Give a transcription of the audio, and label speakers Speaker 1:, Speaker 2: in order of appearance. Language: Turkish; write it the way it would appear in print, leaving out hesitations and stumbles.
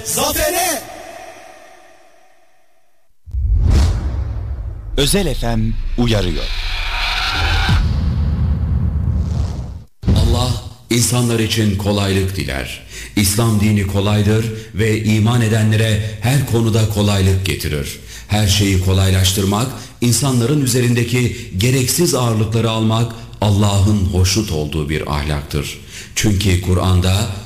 Speaker 1: zafere.
Speaker 2: Özel FM uyarıyor.
Speaker 3: Allah insanlar için kolaylık diler. İslam dini kolaydır ve iman edenlere her konuda kolaylık getirir. Her şeyi kolaylaştırmak, insanların üzerindeki gereksiz ağırlıkları almak Allah'ın hoşnut olduğu bir ahlaktır. Çünkü Kur'an'da